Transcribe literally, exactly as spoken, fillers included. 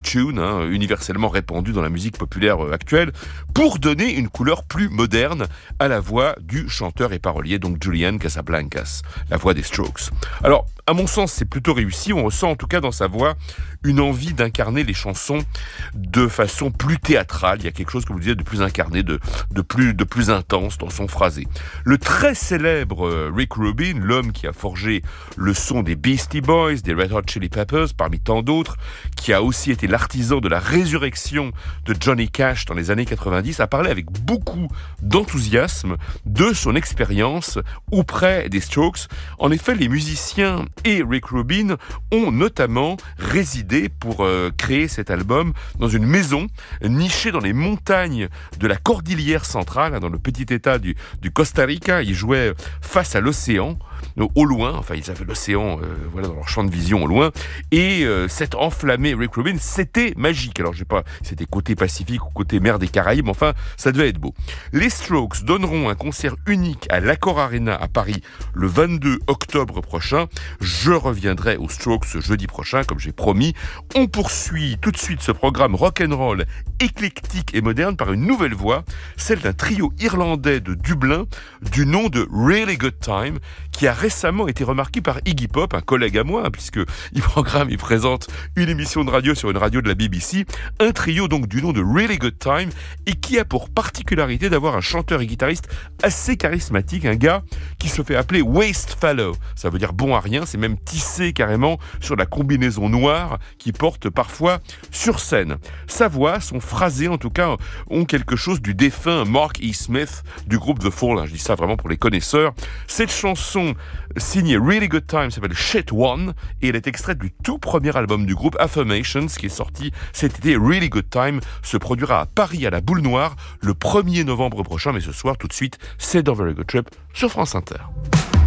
tune, hein, universellement répandu dans la musique populaire euh, actuelle, pour donner une couleur plus moderne à la voix du chanteur et parolier, donc Julian Casablancas, la voix des Strokes. Alors, à mon sens, c'est plutôt réussi. On ressent en tout cas dans sa voix une envie d'incarner les chansons de façon plus théâtrale. Il y a quelque chose, comme vous disiez, de plus incarné, de, de, plus, de plus intense dans son phrasé. Le très célèbre Rick Rubin, l'homme qui a forgé le son des Beastie Boys, des Red Hot Chili Peppers, parmi tant d'autres, qui a aussi été l'artisan de la résurrection de Johnny Cash dans les années quatre-vingt-dix, a parlé avec beaucoup d'enthousiasme de son expérience auprès des Strokes. En effet, les musiciens et Rick Rubin ont notamment résidé pour euh, créer cet album dans une maison nichée dans les montagnes de la Cordillère centrale, hein, dans le petit état du, du Costa Rica. Ils jouaient face à l'océan, au loin, enfin ils avaient l'océan euh, voilà, dans leur champ de vision au loin, et euh, cet enflammé Rick Rubin, c'était magique. Alors je sais pas, c'était côté Pacifique ou côté mer des Caraïbes, enfin ça devait être beau. Les Strokes donneront un concert unique à l'Accor Arena à Paris le vingt-deux octobre prochain. Je reviendrai aux Strokes jeudi prochain, comme j'ai promis. On poursuit tout de suite ce programme rock'n'roll éclectique et moderne par une nouvelle voix, celle d'un trio irlandais de Dublin du nom de Really Good Time, qui a récemment été remarqué par Iggy Pop, un collègue à moi, hein, puisque il programme, il présente une émission de radio sur une radio de la B B C, un trio donc du nom de Really Good Time, et qui a pour particularité d'avoir un chanteur et guitariste assez charismatique, un gars qui se fait appeler Waste Fellow. Ça veut dire bon à rien, c'est même tissé carrément sur la combinaison noire qui porte parfois sur scène. Sa voix, son phrasé en tout cas, ont quelque chose du défunt Mark E. Smith du groupe The Fall. Je dis ça vraiment pour les connaisseurs. Cette chanson signée Really Good Time s'appelle Shit One et elle est extraite du tout premier album du groupe Affirmations qui est sorti cet été. Really Good Time se produira à Paris à la Boule Noire le premier novembre prochain, mais ce soir tout de suite c'est dans Very Good Trip sur France Inter.